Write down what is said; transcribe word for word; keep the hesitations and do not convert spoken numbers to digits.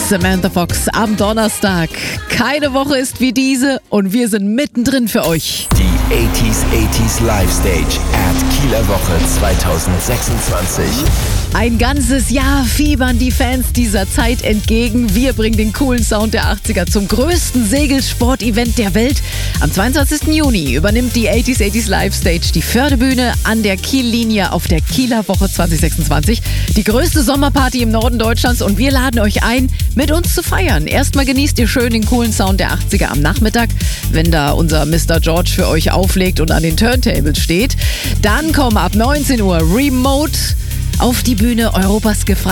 Samantha Fox am Donnerstag. Keine Woche ist wie diese und wir sind mittendrin für euch. Die achtziger achtziger Live Stage at Kieler Woche zweitausendsechsundzwanzig. Ein ganzes Jahr fiebern die Fans dieser Zeit entgegen. Wir bringen den coolen Sound der achtziger zum größten Segelsport-Event der Welt. Am zweiundzwanzigsten Juni übernimmt die achtziger achtziger Live Stage die Fördebühne an der Kiellinie auf der Kieler Woche zweitausendsechsundzwanzig. Die größte Sommerparty im Norden Deutschlands und wir laden euch ein, mit uns zu feiern. Erstmal genießt ihr schön den coolen Sound der achtziger am Nachmittag, wenn da unser Mister George für euch auflegt und an den Turntables steht. Dann kommen ab neunzehn Uhr Remote auf die Bühne Europas gefragt.